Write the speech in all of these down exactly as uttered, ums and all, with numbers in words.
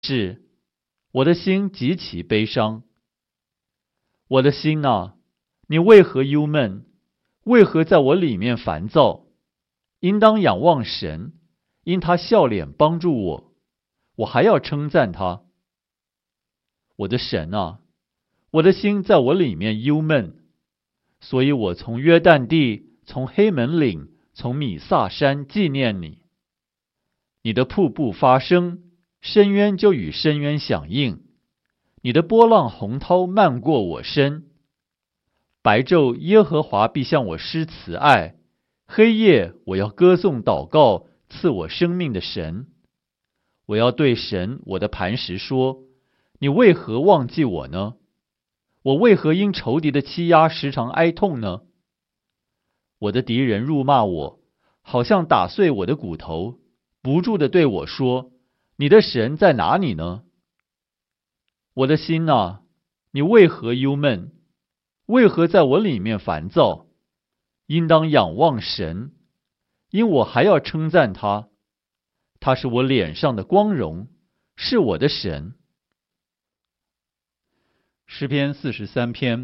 是，我的心极其悲伤。我的心啊，你为何忧闷？为何在我里面烦躁？应当仰望神，因他笑脸帮助我，我还要称赞他。我的神啊，我的心在我里面忧闷，所以我从约旦地，从黑门岭，从米萨山纪念你。你的瀑布发声，深渊就与深渊响应，你的波浪洪涛漫过我身。白昼耶和华必向我施慈爱，黑夜我要歌颂祷告赐我生命的神。我要对神我的磐石说，你为何忘记我呢？我为何因仇敌的欺压时常哀痛呢？我的敌人辱骂我，好像打碎我的骨头，不住地对我说，你的神在哪里呢？我的心啊，你为何忧闷？为何在我里面烦躁？应当仰望神，因我还要称赞他。他是我脸上的光荣，是我的神。诗篇四十三篇。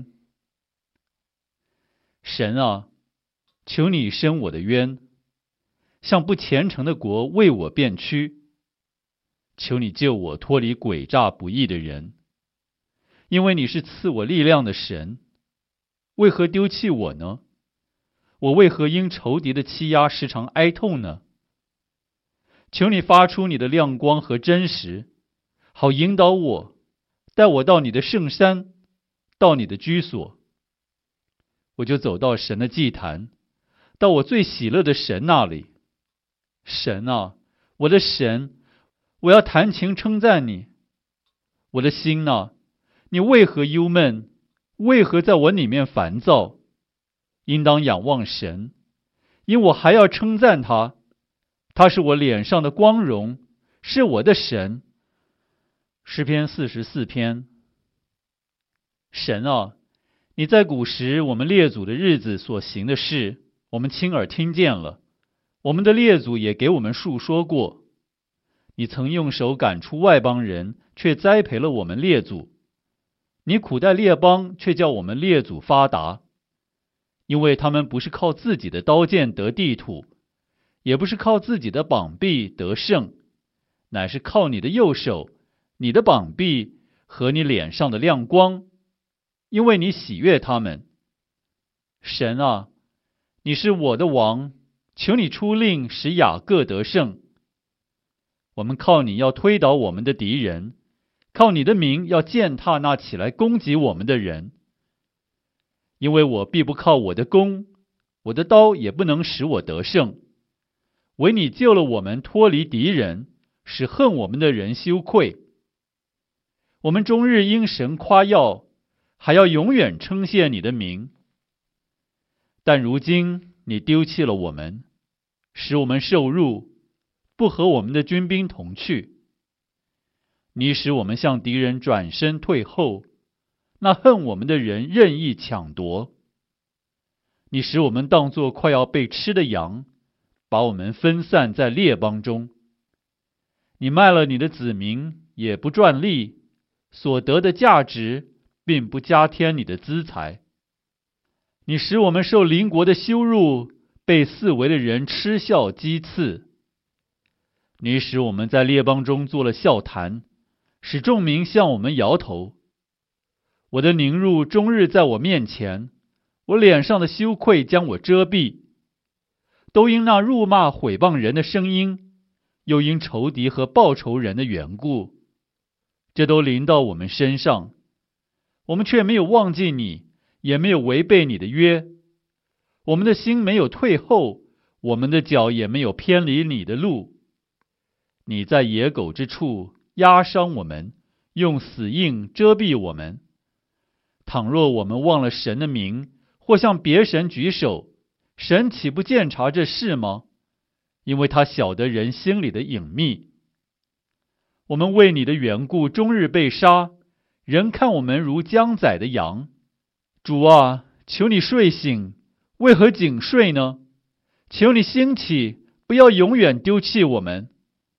神啊，求你伸我的冤，向不虔诚的国为我辩屈。求你救我脱离诡诈不义的人，因为你是赐我力量的神。为何丢弃我呢？我为何因仇敌的欺压时常哀痛呢？求你发出你的亮光和真实，好引导我，带我到你的圣山，到你的居所。我就走到神的祭坛，到我最喜乐的神那里。神啊，我的神，我要弹琴称赞你。我的心啊，你为何忧闷？为何在我里面烦躁？应当仰望神，因我还要称赞他。他是我脸上的光荣，是我的神。诗篇四十四篇。神啊，你在古时我们列祖的日子所行的事，我们亲耳听见了，我们的列祖也给我们述说过。你曾用手赶出外邦人，却栽培了我们列祖。你苦待列邦，却叫我们列祖发达。因为他们不是靠自己的刀剑得地土，也不是靠自己的膀臂得胜，乃是靠你的右手，你的膀臂和你脸上的亮光，因为你喜悦他们。神啊，你是我的王，求你出令使雅各得胜。我们靠你要推倒我们的敌人，靠你的名要践踏那起来攻击我们的人。因为我必不靠我的弓，我的刀也不能使我得胜。唯你救了我们脱离敌人，使恨我们的人羞愧。我们终日因神夸耀，还要永远称谢你的名。但如今你丢弃了我们，使我们受辱，不和我们的军兵同去。你使我们向敌人转身退后，那恨我们的人任意抢夺。你使我们当作快要被吃的羊，把我们分散在列邦中。你卖了你的子民，也不赚利，所得的价值并不加添你的资财。你使我们受邻国的羞辱，被四围的人嗤笑讥刺。你使我们在列邦中做了笑谈，使众民向我们摇头。我的凌辱终日在我面前，我脸上的羞愧将我遮蔽。都因那辱骂毁谤人的声音，又因仇敌和报仇人的缘故，这都临到我们身上。我们却没有忘记你，也没有违背你的约。我们的心没有退后，我们的脚也没有偏离你的路。你在野狗之处压伤我们，用死印遮蔽我们。倘若我们忘了神的名，或向别神举手，神岂不鉴察这事吗？因为他晓得人心里的隐秘。我们为你的缘故终日被杀，人看我们如将宰的羊。主啊，求你睡醒，为何紧睡呢？求你兴起，不要永远丢弃我们。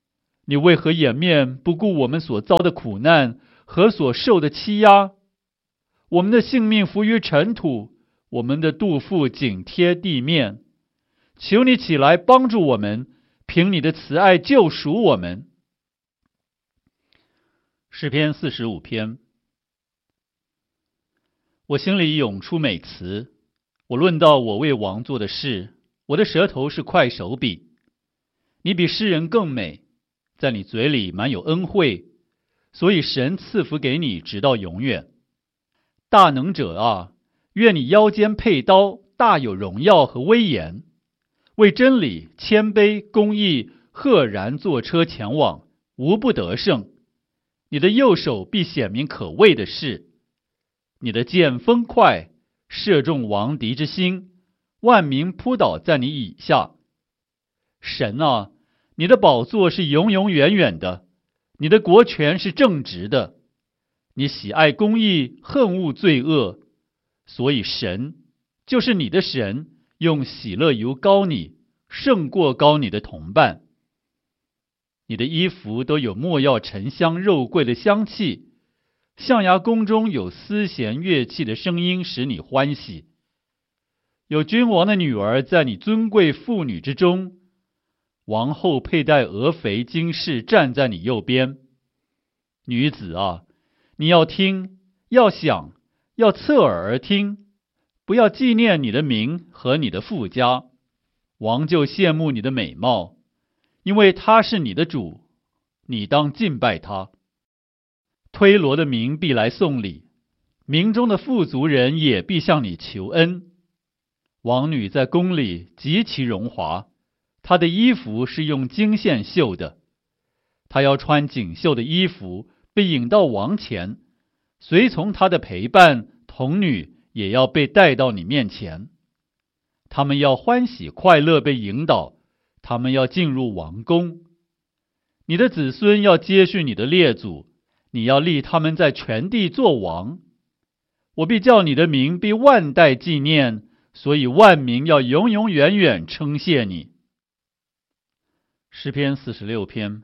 你为何掩面不顾我们所遭的苦难和所受的欺压？我们的性命浮于尘土，我们的肚腹紧贴地面。求你起来帮助我们，凭你的慈爱救赎我们。诗篇四十五篇。我心里涌出美词，我论到我为王做的事，我的舌头是块手笔。你比诗人更美，在你嘴里满有恩惠，所以神赐福给你直到永远。大能者啊，愿你腰间佩刀，大有荣耀和威严，为真理、谦卑、公义，赫然坐车前往，无不得胜。你的右手必显明可畏的事，你的箭锋快，射中王敌之心，万民扑倒在你以下。神啊，你的宝座是永永远远的，你的国权是正直的。你喜爱公义，恨恶罪恶，所以神就是你的神，用喜乐油膏你，胜过膏你的同伴。你的衣服都有没药沉香肉桂的香气，象牙宫中有丝弦乐器的声音使你欢喜。有君王的女儿在你尊贵妇女之中，王后佩戴鹅肥金饰站在你右边。女子啊，你要听，要想，要侧耳而听，不要纪念你的名和你的父家。王就羡慕你的美貌，因为他是你的主，你当敬拜他。推罗的民必来送礼，民中的富足人也必向你求恩。王女在宫里极其荣华，她的衣服是用金线绣的，她要穿锦绣的衣服，被引到王前，随从她的陪伴童女也要被带到你面前。他们要欢喜快乐被引导，他们要进入王宫。你的子孙要接续你的列祖，你要立他们在全地作王。我必叫你的名被万代纪念，所以万民要永永远远称谢你。诗篇四十六篇。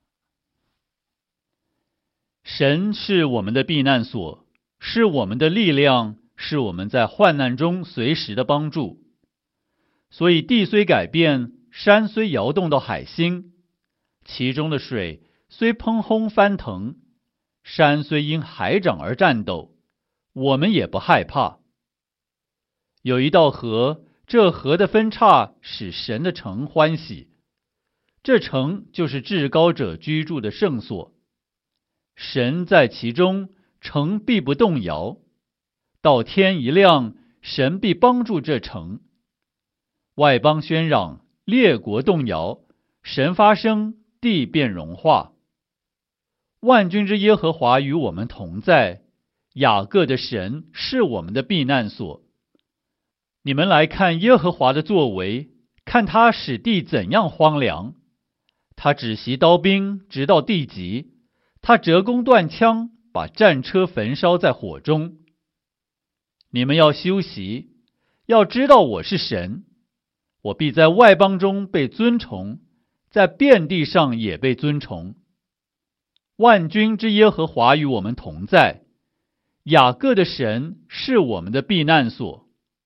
神是我们的避难所，是我们的力量，是我们在患难中随时的帮助。所以地虽改变，山虽摇动到海心，其中的水虽喷轰翻腾，山虽因海涨而颤抖，我们也不害怕。有一道河，这河的分叉使神的城欢喜，这城就是至高者居住的圣所。神在其中，城必不动摇。到天一亮，神必帮助这城。外邦喧嚷，列国动摇，神发声，地便融化。万军之耶和华与我们同在，雅各的神是我们的避难所。你们来看耶和华的作为，看他使地怎样荒凉。他止息刀兵，直到地极；他折弓断枪，把战车焚烧在火中。你们要休息，要知道我是神。我必在外邦中被尊崇，在遍地上也被尊崇。万军之耶和华与我们同在，雅各的神是我们的避难所。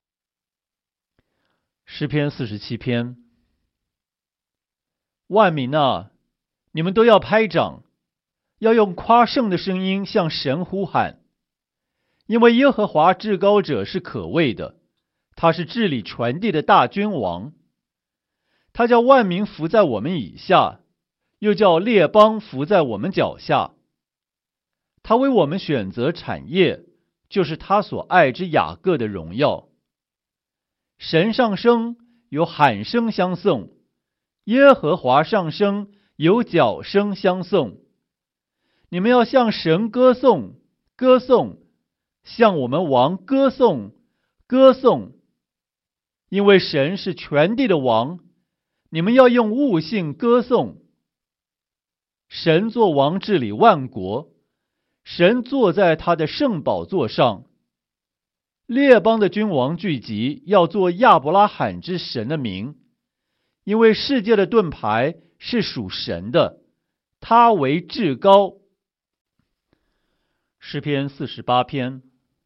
诗篇四十七篇。万民啊，你们都要拍掌，要用夸胜的声音向神呼喊，因为耶和华至高者是可畏的，他是治理全地的大君王。他叫万民伏在我们以下，又叫列邦伏在我们脚下。他为我们选择产业，就是他所爱之雅各的荣耀。神上升，有喊声相送；耶和华上升，有角声相送。你们要向神歌颂，歌颂，向我们王歌颂，歌颂。因为神是全地的王，你们要用悟性歌颂。神作王治理万国，神坐在他的圣宝座上。列邦的君王聚集，要做亚伯拉罕之神的名，因为世界的盾牌是属神的， 他为至高。诗篇四十八篇。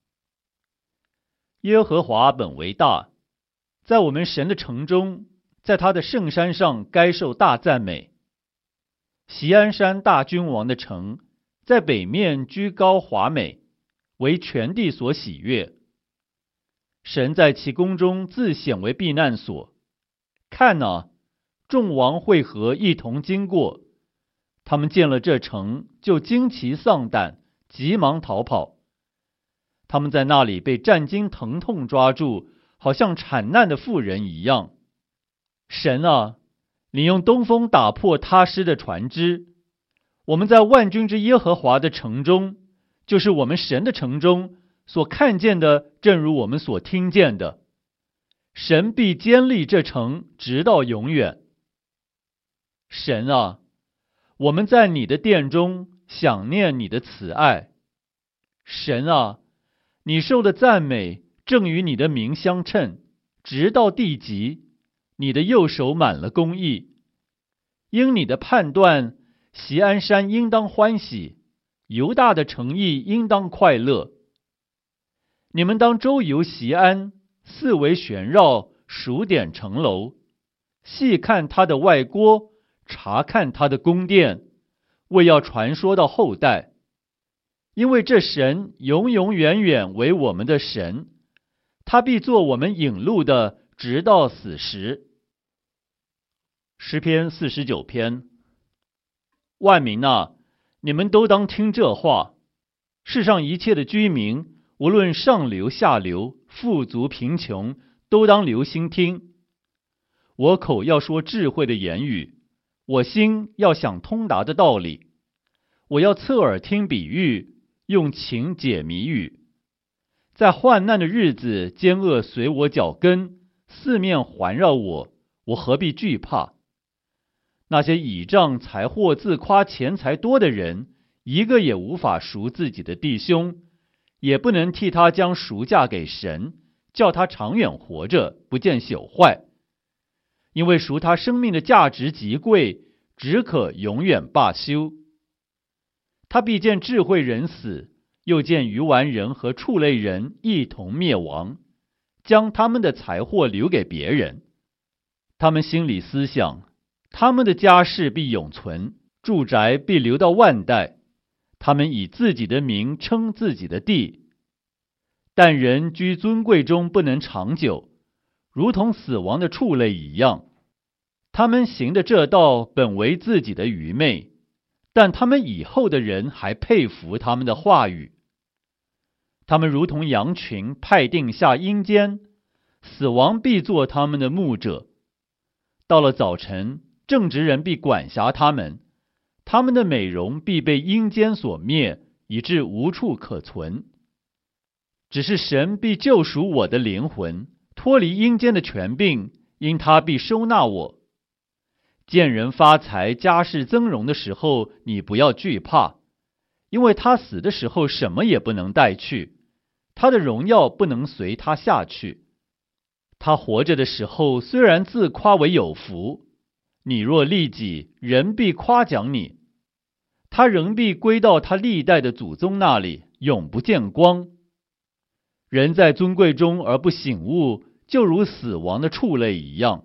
耶和华本为大，在我们神的城中，在他的圣山上该受大赞美。锡安山大君王的城，在北面居高华美，为全地所喜悦。神在其宫中自显为避难所。看哪，众王会合一同经过，他们见了这城，就惊奇丧胆，急忙逃跑。他们在那里被战惊疼痛抓住，好像产难的妇人一样。神啊，你用东风打破他施的船只。我们在万军之耶和华的城中，就是我们神的城中，所看见的，正如我们所听见的。神必坚立这城，直到永远。神啊，我们在你的殿中想念你的慈爱。神啊，你受的赞美正与你的名相称，直到地极。你的右手满了公义。因你的判断，锡安山应当欢喜，犹大的城邑应当快乐。你们当周游锡安，四围旋绕，数点城楼，细看他的外郭，查看他的宫殿，为要传说到后代。因为这神永永远远为我们的神，他必做我们引路的，直到死时。诗篇四十九篇。万民啊，你们都当听这话。世上一切的居民，无论上流下流，富足贫穷，都当留心听。我口要说智慧的言语，我心要想通达的道理。我要侧耳听比喻，用情解谜语。在患难的日子，奸恶随我脚跟，四面环绕我，我何必惧怕？那些倚仗财货自夸钱财多的人，一个也无法赎自己的弟兄，也不能替他将赎价给神，叫他长远活着，不见朽坏。因为赎他生命的价值极贵，只可永远罢休。他必见智慧人死，又见愚顽人和畜类人一同灭亡，将他们的财货留给别人。他们心里思想，他们的家世必永存，住宅必留到万代。他们以自己的名称自己的地。但人居尊贵中不能长久，如同死亡的畜类一样。他们行的这道本为自己的愚昧，但他们以后的人还佩服他们的话语。他们如同羊群派定下阴间，死亡必做他们的牧者。到了早晨，正直人必管辖他们，他们的美容必被阴间所灭，以致无处可存。只是神必救赎我的灵魂，脱离阴间的权柄，因他必收纳我。见人发财、家世增荣的时候，你不要惧怕，因为他死的时候什么也不能带去，他的荣耀不能随他下去。他活着的时候，虽然自夸为有福，你若利己，人必夸奖你。他仍必归到他历代的祖宗那里，永不见光。人在尊贵中而不醒悟，就如死亡的畜类一样。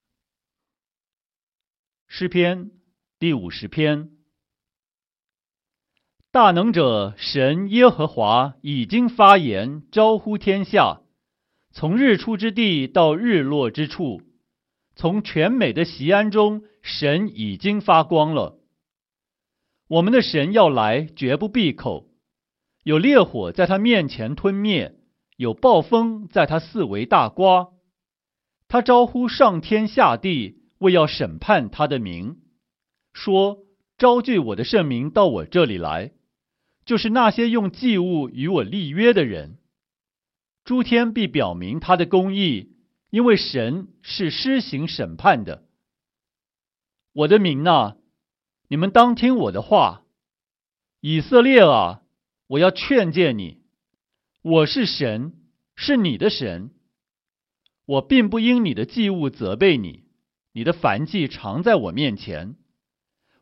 诗篇第五十篇。大能者神耶和华已经发言，招呼天下，从日出之地到日落之处，从全美的锡安中，神已经发光了。我们的神要来，绝不闭口。有烈火在他面前吞灭，有暴风在他四围大刮。他招呼上天下地，为要审判他的名，说：招聚我的圣民到我这里来，就是那些用祭物与我立约的人。诸天必表明他的公义，因为神是施行审判的。我的民啊，你们当听我的话。以色列啊，我要劝诫你，我是神，是你的神。我并不因你的祭物责备你，你的燔祭常在我面前。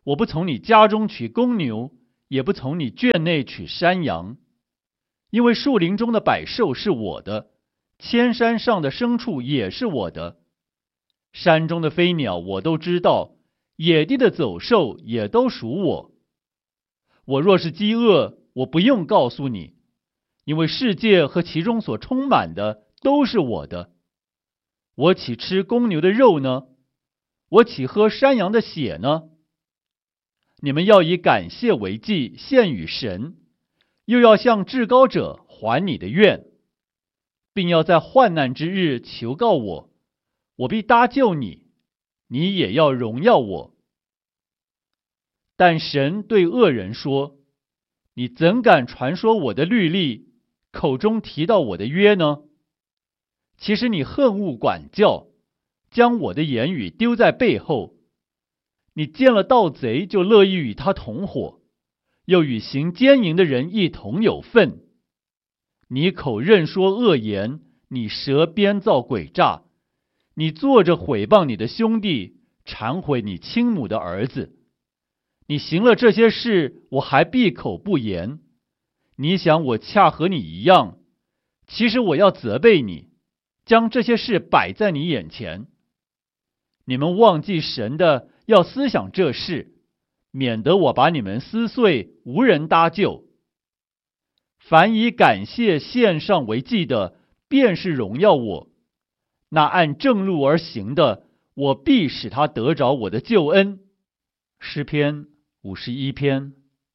我不从你家中取公牛，也不从你圈内取山羊，因为树林中的百兽是我的，千山上的牲畜也是我的。山中的飞鸟我都知道，野地的走兽也都属我。我若是饥饿，我不用告诉你，因为世界和其中所充满的都是我的。我岂吃公牛的肉呢？我岂喝山羊的血呢？你们要以感谢为祭献与神，又要向至高者还你的愿，并要在患难之日求告我，我必搭救你，你也要荣耀我。但神对恶人说，你怎敢传说我的律例，口中提到我的约呢？其实你恨恶管教，将我的言语丢在背后。你见了盗贼就乐意与他同伙，又与行奸淫的人一同有份。你口任说恶言，你舌编造诡诈，你坐着毁谤你的兄弟，忏悔你亲母的儿子。你行了这些事，我还闭口不言。你想我恰和你一样，其实我要责备你，将这些事摆在你眼前。你们忘记神的，要思想这事，免得我把你们撕碎，无人搭救。凡以感谢献上为祭的，便是荣耀我；那按正路而行的，我必使他得着我的救恩。诗篇五十一篇。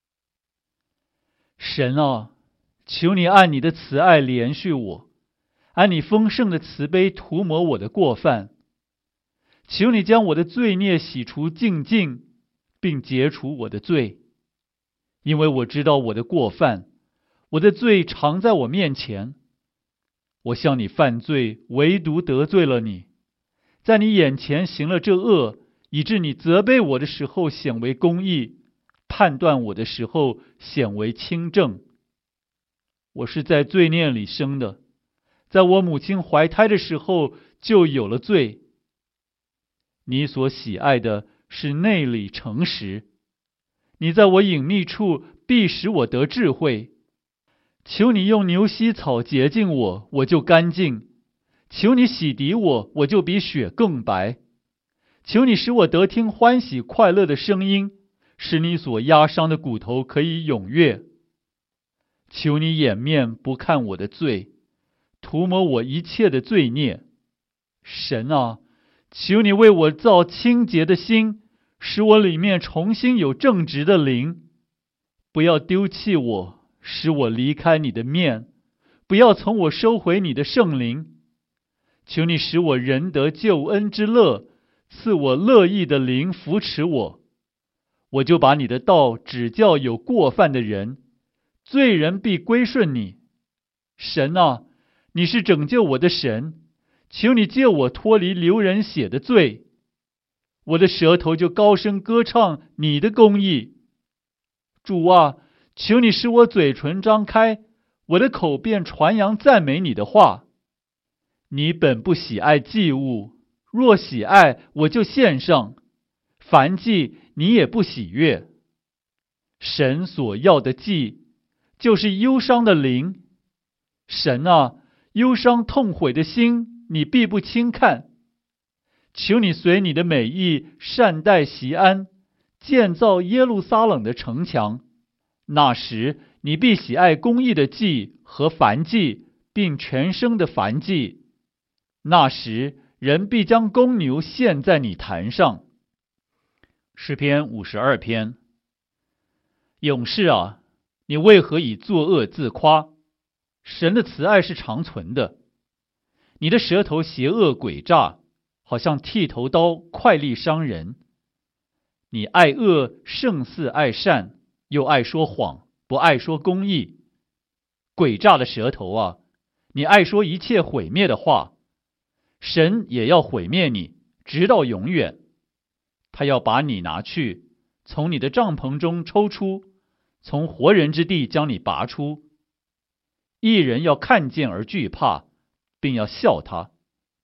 神啊，求你按你的慈爱怜恤我，按你丰盛的慈悲涂抹我的过犯。求你将我的罪孽洗除净尽，并解除我的罪，因为我知道我的过犯，我的罪常在我面前。我向你犯罪，唯独得罪了你，在你眼前行了这恶，以致你责备我的时候显为公义，判断我的时候显为清正。我是在罪孽里生的，在我母亲怀胎的时候就有了罪。你所喜爱的是内里诚实，你在我隐秘处必使我得智慧。求你用牛膝草洁净我，我就干净；求你洗涤我，我就比雪更白。求你使我得听欢喜快乐的声音，使你所压伤的骨头可以踊跃。求你掩面不看我的罪，涂抹我一切的罪孽。神啊，求你为我造清洁的心，使我里面重新有正直的灵。不要丢弃我，使我离开你的面，不要从我收回你的圣灵。求你使我人得救恩之乐，赐我乐意的灵扶持我。我就把你的道指教有过犯的人，罪人必归顺你。神啊，你是拯救我的神，求你救我脱离流人血的罪。我的舌头就高声歌唱你的公义。主啊，求你使我嘴唇张开，我的口便传扬赞美你的话。你本不喜爱祭物，若喜爱，我就献上。凡祭你也不喜悦。神所要的祭，就是忧伤的灵。神啊，忧伤痛悔的心，你必不轻看。求你随你的美意善待锡安，建造耶路撒冷的城墙。那时你必喜爱公义的祭和燔祭，并全牲的燔祭。那时人必将公牛献在你坛上。诗篇五十二篇。勇士啊，你为何以作恶自夸？神的慈爱是长存的。你的舌头邪恶诡诈，好像剃头刀，快利伤人。你爱恶胜似爱善，又爱说谎，不爱说公义。诡诈的舌头啊，你爱说一切毁灭的话。神也要毁灭你，直到永远。他要把你拿去，从你的帐篷中抽出，从活人之地将你拔出。一人要看见而惧怕，并要笑他，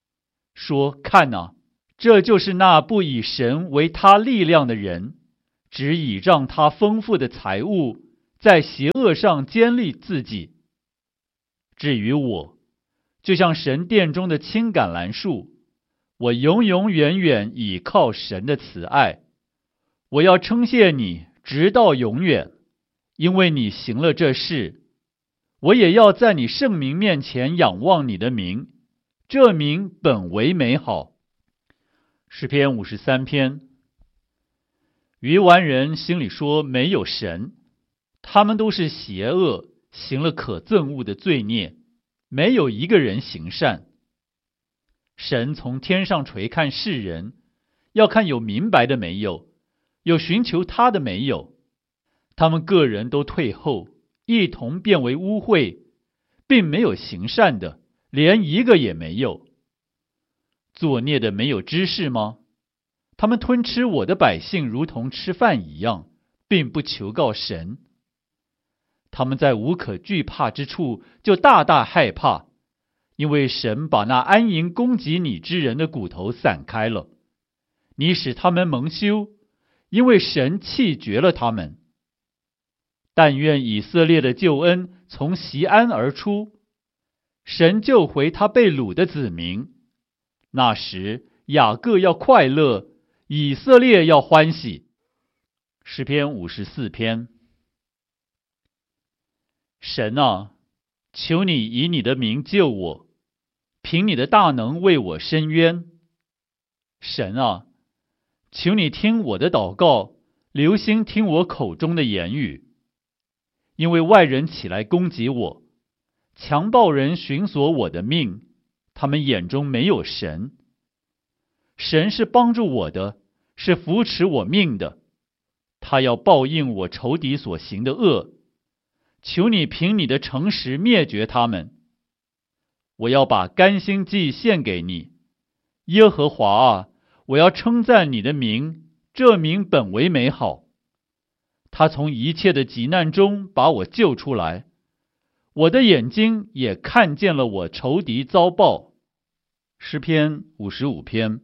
说：看哪，这就是那不以神为他力量的人， 只倚仗他丰富的财物，在邪恶上坚立自己。至于我，就像神殿中的青橄榄树，我永永远远倚靠神的慈爱。我要称谢你，直到永远，因为你行了这事。我也要在你圣名面前仰望你的名，这名本为美好。诗篇五十三篇。愚顽人心里说没有神，他们都是邪恶，行了可憎恶的罪孽，没有一个人行善。神从天上垂看世人，要看有明白的没有，有寻求他的没有。他们个人都退后，一同变为污秽，并没有行善的，连一个也没有。作孽的没有知识吗？他们吞吃我的百姓，如同吃饭一样，并不求告神。他们在无可惧怕之处，就大大害怕，因为神把那安营攻击你之人的骨头散开了。你使他们蒙羞，因为神弃绝了他们。但愿以色列的救恩从锡安而出，神救回他被掳的子民。那时雅各要快乐，以色列要欢喜。诗篇五十四篇。神啊，求你以你的名救我，凭你的大能为我伸冤。神啊，求你听我的祷告，留心听我口中的言语。因为外人起来攻击我，强暴人寻索我的命，他们眼中没有神。神是帮助我的，是扶持我命的，他要报应我仇敌所行的恶。求你凭你的诚实灭绝他们。我要把甘心祭献给你，耶和华啊，我要称赞你的名，这名本为美好。他从一切的急难中把我救出来，我的眼睛也看见了我仇敌遭报。诗篇五十五篇。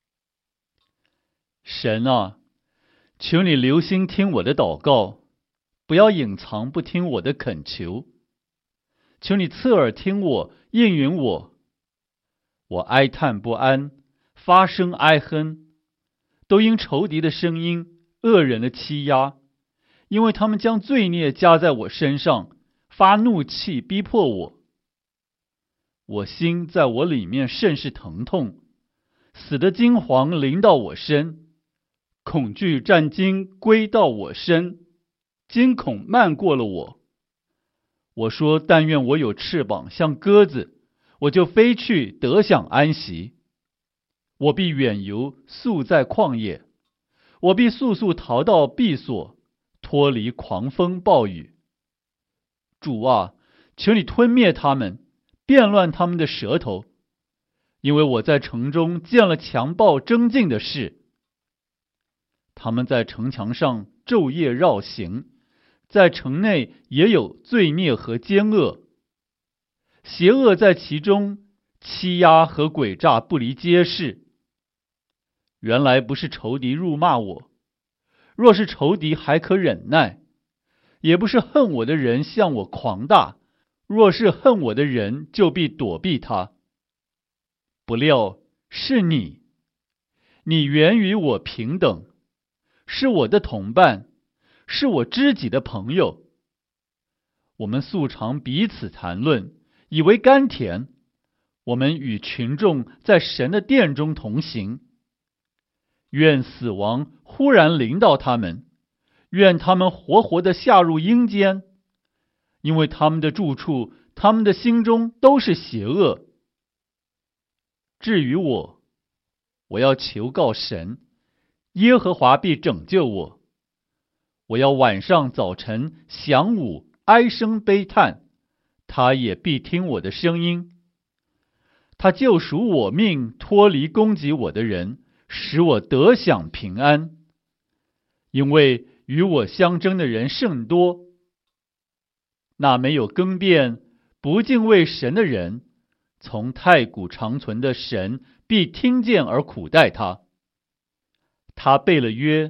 神啊，求你留心听我的祷告，不要隐藏不听我的恳求。求你侧耳听我，应允我。我哀叹不安，发声哀哼，都因仇敌的声音，恶人的欺压，因为他们将罪孽加在我身上，发怒气逼迫我。我心在我里面甚是疼痛，死的惊惶临到我身，恐惧战惊归到我身，惊恐漫过了我。我说，但愿我有翅膀像鸽子，我就飞去得享安息。我必远游，宿在旷野，我必速速逃到避所，脱离狂风暴雨。主啊，求你吞灭他们，变乱他们的舌头，因为我在城中见了强暴争竞的事。他们在城墙上昼夜绕行，在城内也有罪孽和奸恶，邪恶在其中，欺压和诡诈不离街市。原来不是仇敌辱骂我，若是仇敌还可忍耐；也不是恨我的人向我狂大，若是恨我的人，就必躲避他。不料是你，你原与我平等，是我的同伴，是我知己的朋友。我们素常彼此谈论，以为甘甜。我们与群众在神的殿中同行。愿死亡忽然临到他们，愿他们活活地下入阴间，因为他们的住处，他们的心中都是邪恶。至于我，我要求告神，耶和华必拯救我。我要晚上早晨晌午哀声悲叹，他也必听我的声音。他救赎我命，脱离攻击我的人，使我得享平安。因为与我相争的人甚多，那没有更变不敬畏神的人，从太古长存的神必听见而苦待他。他背了约，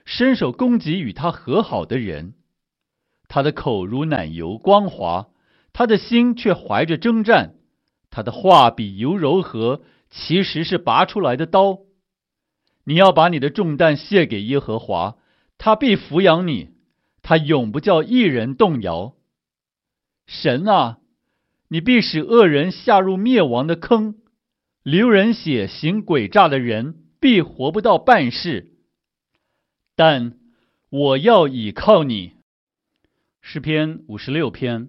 伸手攻击与他和好的人。他的口如奶油光滑，他的心却怀着征战。他的话比油柔和，其实是拔出来的刀。你要把你的重担卸给耶和华，他必抚养你，他永不叫一人动摇。神啊，你必使恶人下入灭亡的坑，流人血行诡诈的人必活不到半世。但我要倚靠你。诗篇五十六篇。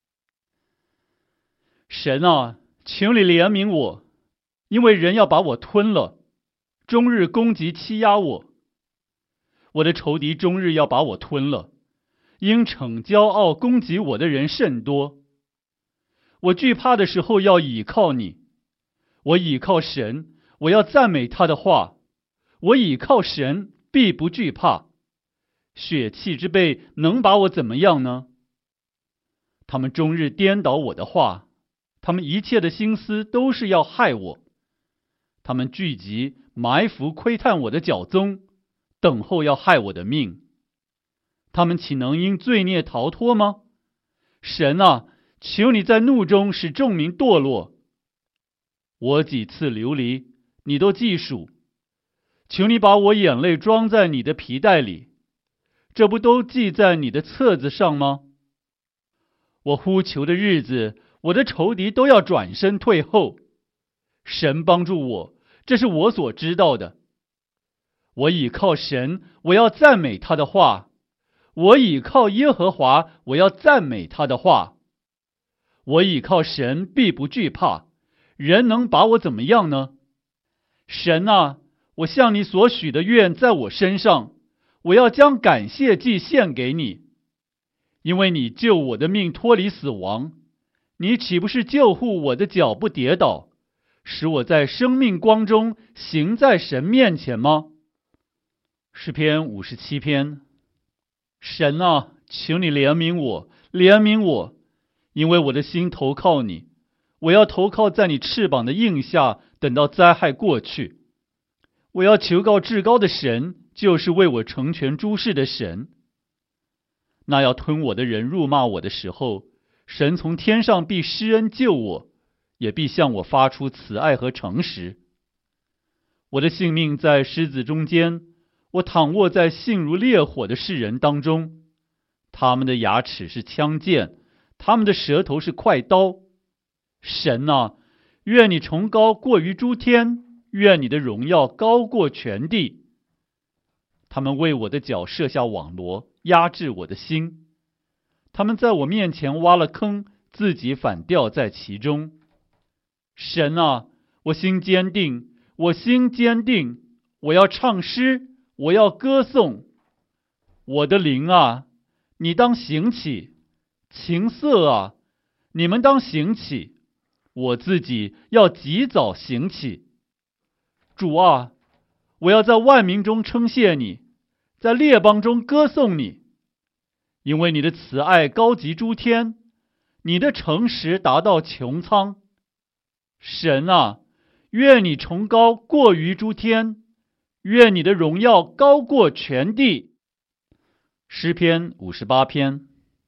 神啊，求你怜悯我，因为人要把我吞了，终日攻击欺压我。我的仇敌终日要把我吞了，因逞骄傲攻击我的人甚多。我惧怕的时候要倚靠你，我倚靠神，我要赞美他的话。我倚靠神，必不惧怕。血气之辈能把我怎么样呢？他们终日颠倒我的话，他们一切的心思都是要害我。他们聚集埋伏窥探我的脚踪，等候要害我的命。他们岂能因罪孽逃脱吗？神啊，求你在怒中使众民堕落。我几次流离，你都记数。求你把我眼泪装在你的皮带里，这不都记在你的册子上吗？我呼求的日子，我的仇敌都要转身退后。神帮助我，这是我所知道的。我倚靠神，我要赞美他的话。我倚靠耶和华，我要赞美他的话。我倚靠神，必不惧怕。人能把我怎么样呢？神啊，我向你所许的愿在我身上，我要将感谢祭献给你，因为你救我的命脱离死亡。你岂不是救护我的脚不跌倒，使我在生命光中行在神面前吗？诗篇五十七篇。神啊，求你怜悯我，怜悯我，因为我的心投靠你。我要投靠在你翅膀的荫下，等到灾害过去。我要求告至高的神，就是为我成全诸事的神。那要吞我的人辱骂我的时候，神从天上必施恩救我，也必向我发出慈爱和诚实。我的性命在狮子中间，我躺卧在性如烈火的世人当中。他们的牙齿是枪剑，他们的舌头是快刀。神啊，愿你崇高过于诸天，愿你的荣耀高过全地。他们为我的脚设下网罗，压制我的心。他们在我面前挖了坑，自己反掉在其中。神啊，我心坚定，我心坚定，我要唱诗，我要歌颂。我的灵啊，你当醒起；琴瑟啊，你们当醒起。我自己要及早醒起。主啊，我要在万民中称谢你，在列邦中歌颂你，因为你的慈爱高及诸天，你的诚实达到穹苍。神啊，愿你崇高过于诸天，愿你的荣耀高过全地。诗篇五十八篇。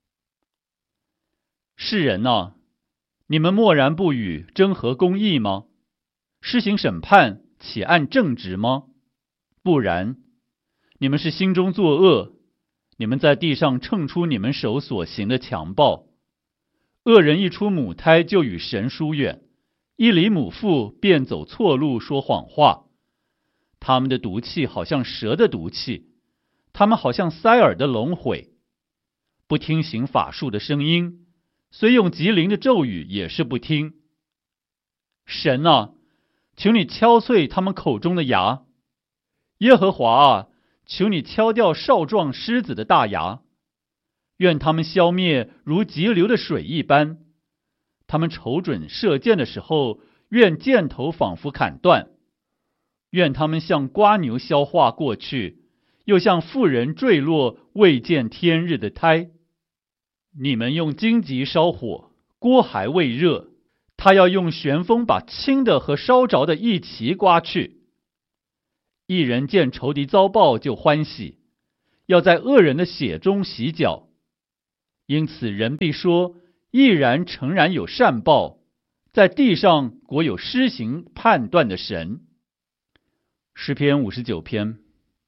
世人啊，你们默然不语，争合公义吗？施行审判，岂按正直吗？不然，你们是心中作恶，你们在地上称出你们手所行的强暴。恶人一出母胎就与神疏远，一离母腹便走错路，说谎话。他们的毒气好像蛇的毒气，他们好像塞耳的龙毁。不听行法术的声音，虽用极灵的咒语也是不听。神啊，求你敲碎他们口中的牙。耶和华啊，求你敲掉少壮狮子的大牙。愿他们消灭如急流的水一般。他们瞅准射箭的时候，愿箭头仿佛砍断。愿他们像瓜牛消化过去，又像妇人坠落未见天日的胎。你们用荆棘烧火，锅还未热，他要用旋风把轻的和烧着的一齐刮去。一人见仇敌遭报就欢喜， 要在恶人的血中洗脚。因此人必说，毅然诚然有善报，在地上果有施行判断的神。诗篇五十九篇。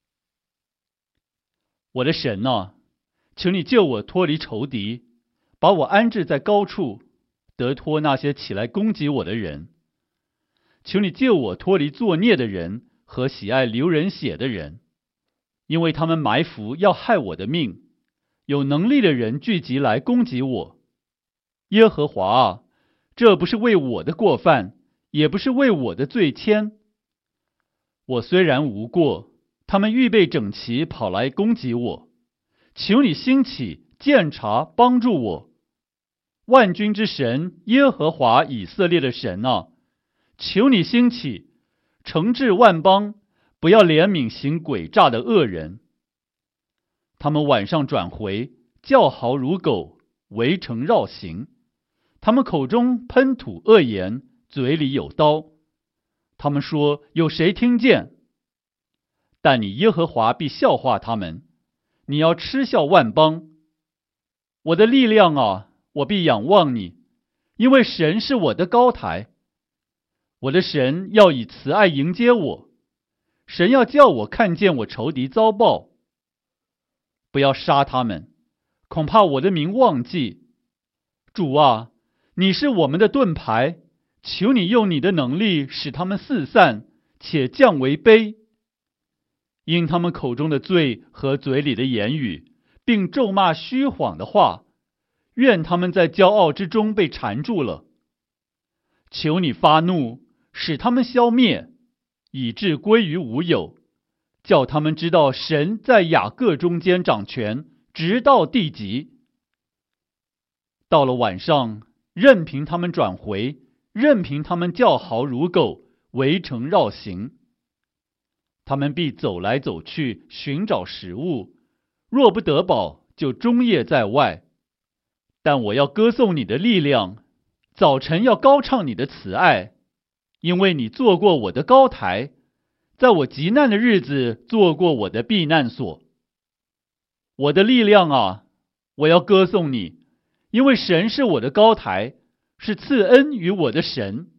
我的神啊，求你救我脱离仇敌，把我安置在高处，得脱那些起来攻击我的人。求你救我脱离作孽的人和喜爱流人血的人，因为他们埋伏要害我的命，有能力的人聚集来攻击我。耶和华啊，这不是为我的过犯，也不是为我的罪愆。我虽然无过，他们预备整齐跑来攻击我。求你兴起鉴察帮助我。万军之神耶和华以色列的神啊，求你兴起，惩治万邦，不要怜悯行诡诈的恶人。他们晚上转回，叫嚎如狗，围城绕行。他们口中喷吐恶言，嘴里有刀。他们说，有谁听见？但你耶和华必笑话他们，你要嗤笑万邦。我的力量啊，我必仰望你，因为神是我的高台。我的神要以慈爱迎接我，神要叫我看见我仇敌遭报。不要杀他们，恐怕我的名忘记。主啊，你是我们的盾牌，求你用你的能力使他们四散，且降为卑。因他们口中的罪和嘴里的言语，并咒骂虚谎的话，愿他们在骄傲之中被缠住了。求你发怒，使他们消灭，以致归于无有，叫他们知道神在雅各中间掌权，直到地极。到了晚上，任凭他们转回，任凭他们叫嚎如狗，围城绕行。他们必走来走去，寻找食物，若不得饱，就终夜在外。但我要歌颂你的力量，早晨要高唱你的慈爱，因为你做过我的高台，在我极难的日子做过我的避难所。我的力量啊，我要歌颂你，因为神是我的高台，是赐恩于我的神。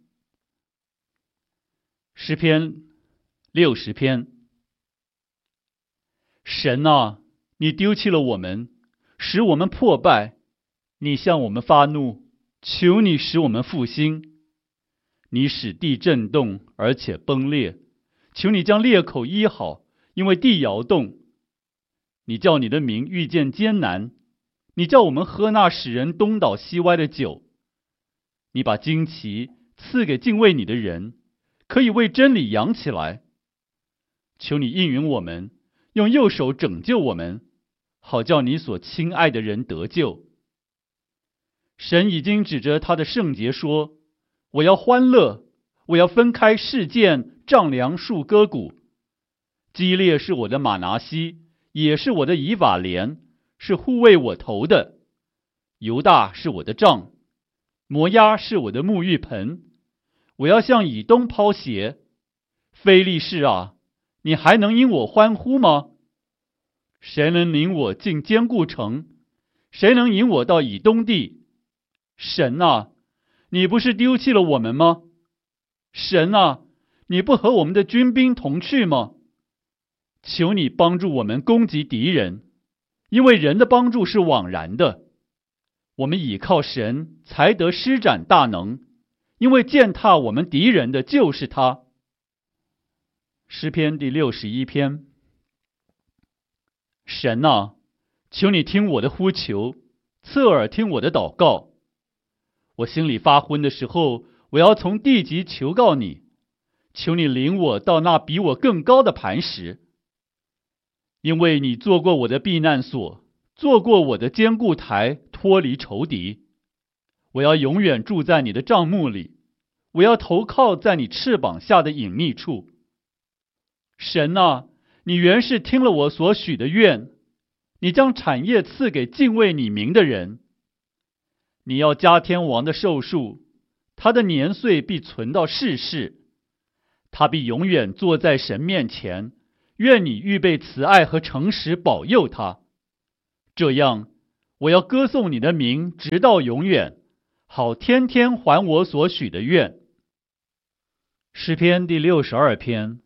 诗篇六十篇。神啊，你丢弃了我们，使我们破败，你向我们发怒，求你使我们复兴。你使地震动，而且崩裂，求你将裂口医好，因为地摇动。你叫你的民遇见艰难，你叫我们喝那使人东倒西歪的酒。你把旌旗赐给敬畏你的人，可以为真理扬起来。求你应允我们，用右手拯救我们，好叫你所亲爱的人得救。神已经指着他的圣洁说，我要欢乐，我要分开事件，丈量树割谷。基列是我的马拿西，也是我的以法莲，是护卫我头的。犹大是我的杖，摩押是我的沐浴盆。我要向以东抛鞋。非利士啊，你还能因我欢呼吗？谁能领我进坚固城？谁能引我到以东地？神啊，你不是丢弃了我们吗？神啊，你不和我们的军兵同去吗？求你帮助我们攻击敌人，因为人的帮助是枉然的。我们倚靠神，才得施展大能，因为践踏我们敌人的就是他。诗篇第六十一篇。神啊，求你听我的呼求，侧耳听我的祷告。我心里发昏的时候，我要从地极求告你，求你领我到那比我更高的磐石。因为你做过我的避难所，做过我的坚固台，脱离仇敌。我要永远住在你的帐幕里，我要投靠在你翅膀下的隐秘处。神啊，你原是听了我所许的愿，你将产业赐给敬畏你名的人。你要加天王的寿数，他的年岁必存到世世。他必永远坐在神面前， 愿你预备慈爱和诚实保佑他。这样，我要歌颂你的名直到永远，好天天还我所许的愿。诗篇第六十二篇。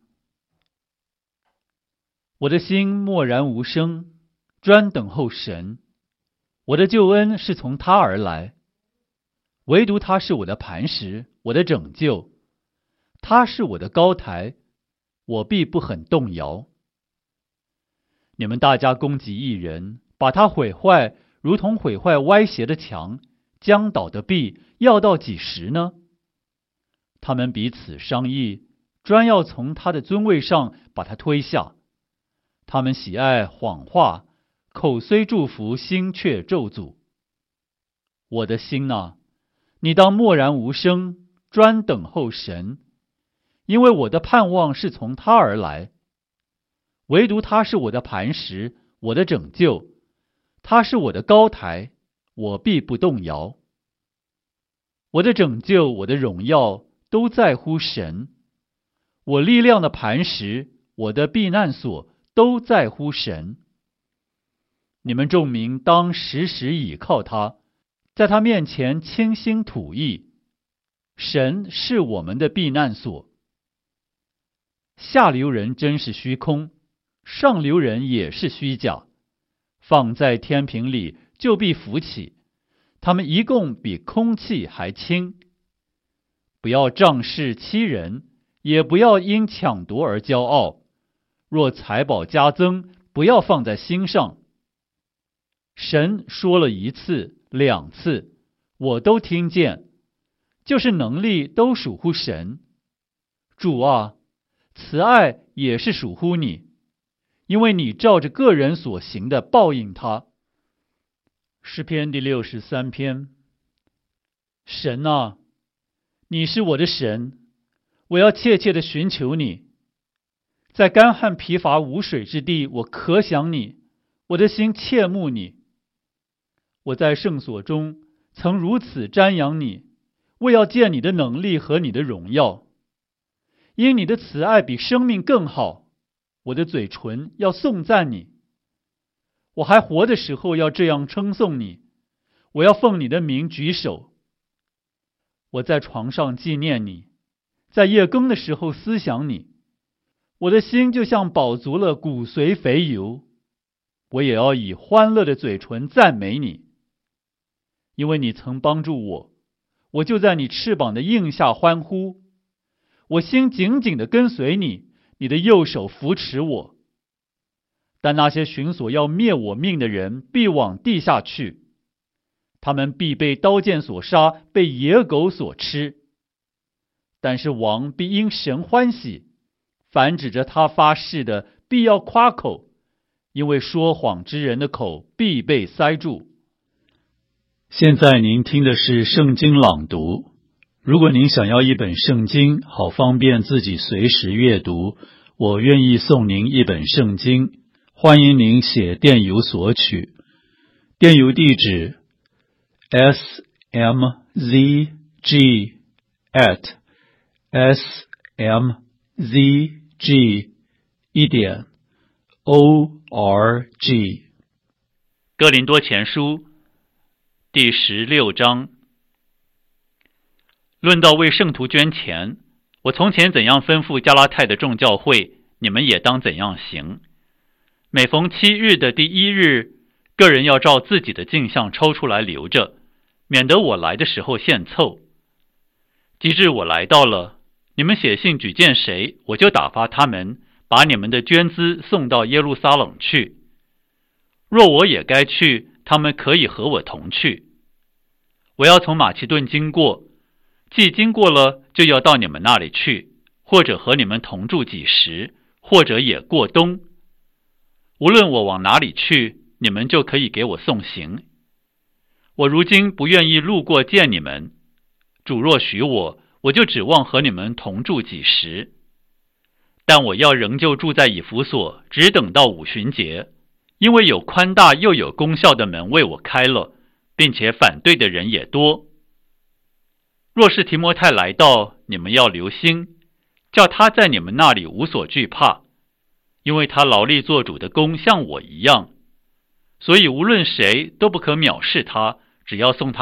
我的心默然无声，专等候神。我的救恩是从他而来，唯独他是我的磐石，我的拯救。他是我的高台，我必不很动摇。你们大家攻击一人，把他毁坏，如同毁坏歪斜的墙，将倒的壁，要到几时呢？他们彼此商议，专要从他的尊位上把他推下。他们喜爱谎话，口虽祝福，心却咒诅。我的心哪，你当默然无声，专等候神，因为我的盼望是从他而来。唯独他是我的磐石，我的拯救，他是我的高台，我必不动摇。我的拯救，我的荣耀，都在乎神。我力量的磐石，我的避难所，都在乎神。你们众民当时时倚靠他，在他面前倾心吐意。神是我们的避难所。下流人真是虚空，上流人也是虚假。放在天平里，就必浮起，他们一共比空气还轻。不要仗势欺人，也不要因抢夺而骄傲。若财宝加增，不要放在心上。神说了一次两次，我都听见，就是能力都属乎神。主啊，慈爱也是属乎你，因为你照着个人所行的报应他。诗篇第六十三篇。神啊，你是我的神，我要切切地寻求你。在干旱疲乏无水之地，我可想你，我的心切慕你。我在圣所中曾如此瞻仰你，为要见你的能力和你的荣耀。因你的慈爱比生命更好，我的嘴唇要颂赞你。我还活的时候要这样称颂你，我要奉你的名举手。我在床上纪念你，在夜更的时候思想你。我的心就像饱足了骨髓肥油，我也要以欢乐的嘴唇赞美你。因为你曾帮助我，我就在你翅膀的荫下欢呼。我心紧紧地跟随你，你的右手扶持我。但那些寻索要灭我命的人必往地下去，他们必被刀剑所杀，被野狗所吃。但是王必因神欢喜，凡指着他发誓的必要夸口，因为说谎之人的口必被塞住。现在您听的是圣经朗读。如果您想要一本圣经，好方便自己随时阅读，我愿意送您一本圣经。欢迎您写电邮索取，电邮地址 s m z g at s m z g 一点 o r g。 哥林多前书第十六章。论到为圣徒捐钱，我从前怎样吩咐加拉太的众教会，你们也当怎样行。每逢七日的第一日，个人要照自己的镜像抽出来留着，免得我来的时候献凑。及至我来到了，你们写信举荐谁，我就打发他们把你们的捐资送到耶路撒冷去。若我也该去，他们可以和我同去。我要从马其顿经过，既经过了，就要到你们那里去，或者和你们同住几时，或者也过冬。无论我往哪里去，你们就可以给我送行。我如今不愿意路过见你们，主若许我，我就指望和你们同住几时。但我要仍旧住在以弗所，只等到五旬节，因为有宽大又有功效的门为我开了，并且反对的人也多。若是提摩太来到，你们要留心，叫他在你们那里无所惧怕， 因为他劳力做主的工像我一样，所以无论谁都不可藐视他，只要送他